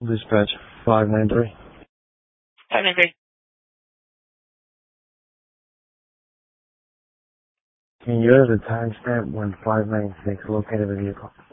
Dispatch 593. 593. Can you have the timestamp when 596 located the vehicle?